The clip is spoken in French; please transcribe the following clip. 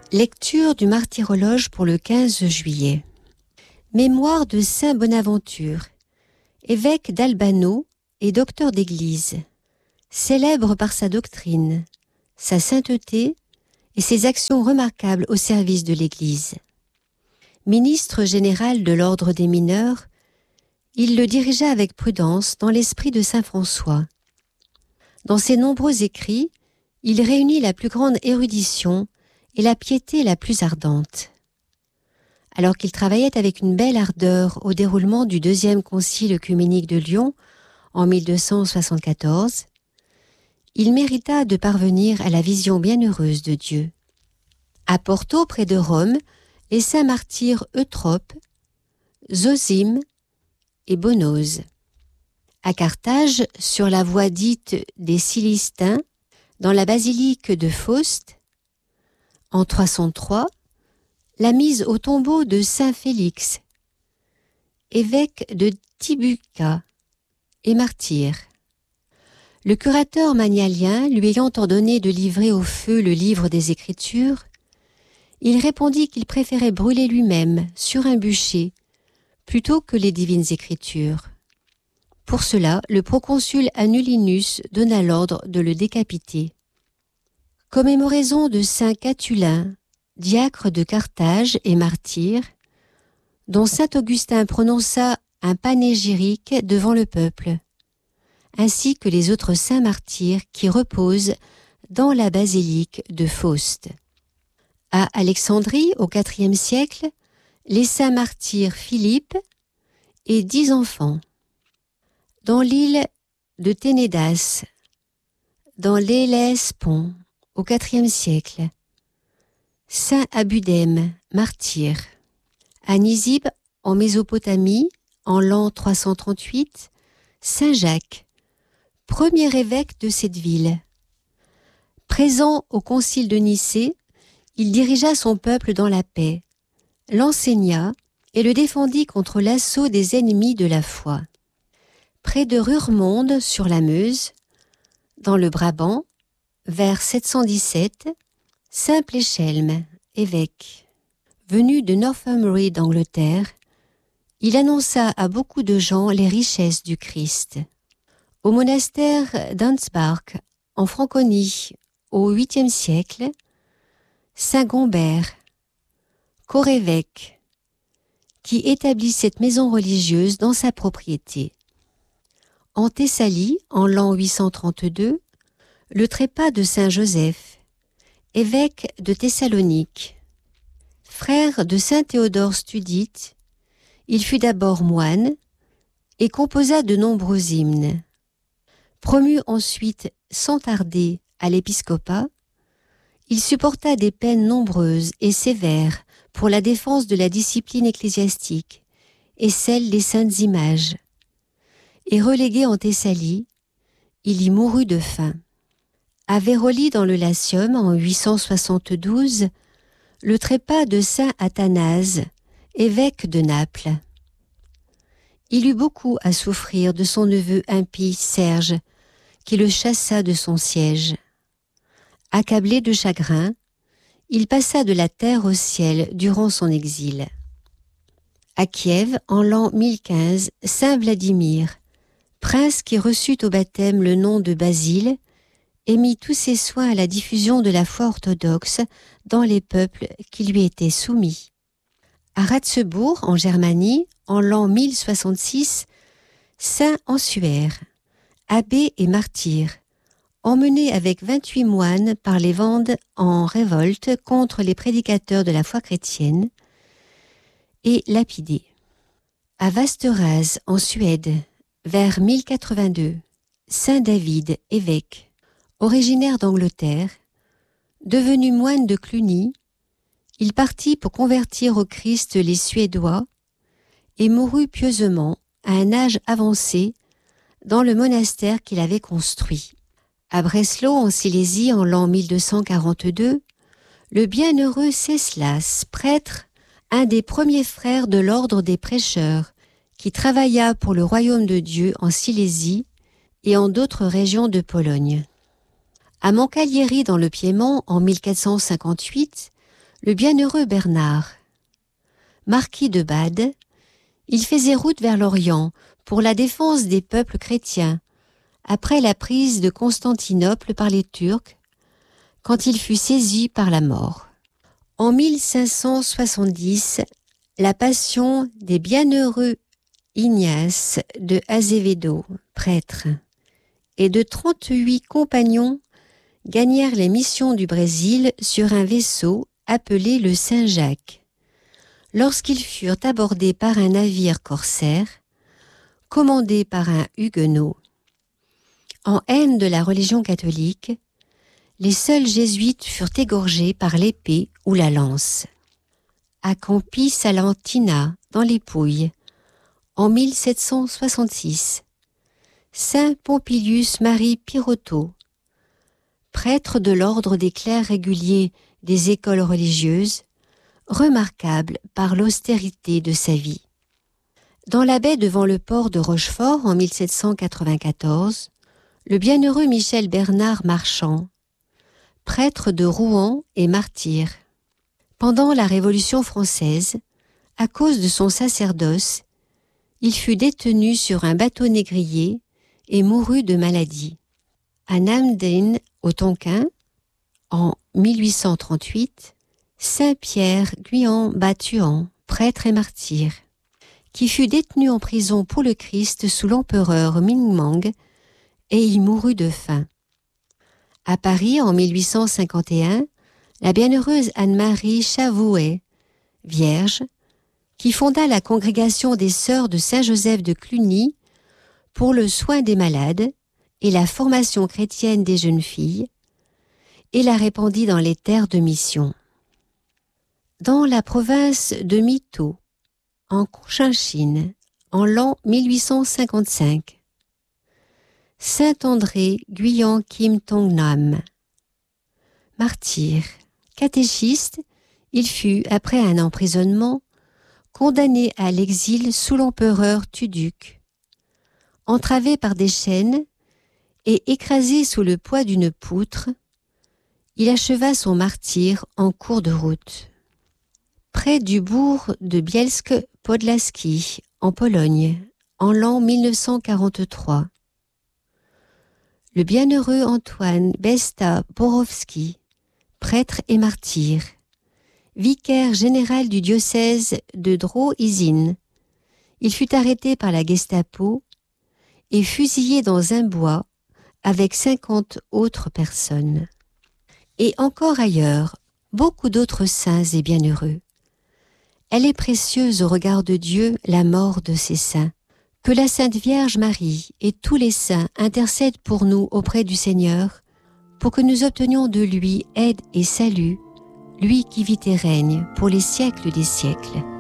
Lecture du martyrologe pour le 15 juillet. Mémoire de saint Bonaventure, évêque d'Albano et docteur d'Église, célèbre par sa doctrine, sa sainteté et ses actions remarquables au service de l'Église. Ministre général de l'ordre des mineurs, il le dirigea avec prudence dans l'esprit de saint François. Dans ses nombreux écrits, il réunit la plus grande érudition et la piété la plus ardente. Alors qu'il travaillait avec une belle ardeur au déroulement du deuxième concile œcuménique de Lyon en 1274, il mérita de parvenir à la vision bienheureuse de Dieu. À Porto, près de Rome, les saints martyrs Eutrope, Zosime et Bonoz. À Carthage, sur la voie dite des Célestins, dans la basilique de Faust, en 303, la mise au tombeau de saint Félix, évêque de Tibuca et martyr. Le curateur magnalien lui ayant ordonné de livrer au feu le livre des Écritures, il répondit qu'il préférait brûler lui-même sur un bûcher plutôt que les divines Écritures. Pour cela, le proconsul Anulinus donna l'ordre de le décapiter. Commémoraison de saint Catulin, diacre de Carthage et martyr, dont saint Augustin prononça un panégyrique devant le peuple, ainsi que les autres saints martyrs qui reposent dans la basilique de Faust. À Alexandrie, au IVe siècle, les saints martyrs Philippe et 10 enfants. Dans l'île de Ténédas, dans l'Hellespont, au IVe siècle, saint Abudème, martyr. À Nizib, en Mésopotamie, en l'an 338, saint Jacques, premier évêque de cette ville. Présent au concile de Nicée, il dirigea son peuple dans la paix, l'enseigna et le défendit contre l'assaut des ennemis de la foi. Près de Ruremonde, sur la Meuse, dans le Brabant, vers 717, saint Pléchelm, évêque. Venu de Northumbrie d'Angleterre, il annonça à beaucoup de gens les richesses du Christ. Au monastère d'Ansbach, en Franconie, au 8e siècle, saint Gombert, corévêque, qui établit cette maison religieuse dans sa propriété. En Thessalie, en l'an 832, le trépas de saint Joseph, évêque de Thessalonique. Frère de saint Théodore Studite, il fut d'abord moine et composa de nombreux hymnes. Promu ensuite sans tarder à l'épiscopat, il supporta des peines nombreuses et sévères pour la défense de la discipline ecclésiastique et celle des saintes images. Et relégué en Thessalie, il y mourut de faim. À Véroli dans le Latium, en 872, le trépas de saint Athanase, évêque de Naples. Il eut beaucoup à souffrir de son neveu impie Serge, qui le chassa de son siège. Accablé de chagrin, il passa de la terre au ciel durant son exil. À Kiev, en l'an 1015, saint Vladimir, prince qui reçut au baptême le nom de Basile, et mit tous ses soins à la diffusion de la foi orthodoxe dans les peuples qui lui étaient soumis. À Ratzebourg, en Germanie, en l'an 1066, saint Ansuaire, abbé et martyr, emmené avec 28 moines par les Vandes en révolte contre les prédicateurs de la foi chrétienne, et lapidé. À Vasteras, en Suède, vers 1082, saint David, évêque, originaire d'Angleterre, devenu moine de Cluny, il partit pour convertir au Christ les Suédois et mourut pieusement à un âge avancé dans le monastère qu'il avait construit. À Breslau, en Silésie, en l'an 1242, le bienheureux Ceslas, prêtre, un des premiers frères de l'ordre des prêcheurs, qui travailla pour le royaume de Dieu en Silésie et en d'autres régions de Pologne. À Moncalieri, dans le Piémont, en 1458, le bienheureux Bernard. Marquis de Bade, il faisait route vers l'Orient pour la défense des peuples chrétiens, après la prise de Constantinople par les Turcs, quand il fut saisi par la mort. En 1570, la passion des bienheureux Ignace de Azevedo, prêtre, et de 38 compagnons gagnèrent les missions du Brésil sur un vaisseau appelé le Saint-Jacques, lorsqu'ils furent abordés par un navire corsaire, commandé par un huguenot. En haine de la religion catholique, les seuls jésuites furent égorgés par l'épée ou la lance. À Campi Salentina, dans les Pouilles, en 1766, Saint Pompilius Marie Pirotto, prêtre de l'ordre des clercs réguliers des écoles religieuses, remarquable par l'austérité de sa vie. Dans la baie devant le port de Rochefort en 1794, le bienheureux Michel Bernard Marchand, prêtre de Rouen et martyr. Pendant la Révolution française, à cause de son sacerdoce, il fut détenu sur un bateau négrier et mourut de maladie. À Namdene, au Tonkin, en 1838, Saint-Pierre Guyan Batuan, prêtre et martyr, qui fut détenu en prison pour le Christ sous l'empereur Ming-Mang et y mourut de faim. À Paris, en 1851, la bienheureuse Anne-Marie Chavouet, vierge, qui fonda la congrégation des Sœurs de Saint-Joseph de Cluny pour le soin des malades et la formation chrétienne des jeunes filles, et la répandit dans les terres de mission. Dans la province de Mito, en Cochinchine, en l'an 1855, Saint-André Guyan Kim Tong Nam, martyr, catéchiste, il fut, après un emprisonnement, condamné à l'exil sous l'empereur Tuduc. Entravé par des chaînes et écrasé sous le poids d'une poutre, il acheva son martyre en cours de route. Près du bourg de Bielsk-Podlaski, en Pologne, en l'an 1943, le bienheureux Antoine Besta Borowski, prêtre et martyr, vicaire général du diocèse de Droizhine, il fut arrêté par la Gestapo et fusillé dans un bois avec 50 autres personnes. Et encore ailleurs, beaucoup d'autres saints et bienheureux. Elle est précieuse au regard de Dieu, la mort de ces saints. Que la Sainte Vierge Marie et tous les saints intercèdent pour nous auprès du Seigneur, pour que nous obtenions de lui aide et salut, lui qui vit et règne pour les siècles des siècles.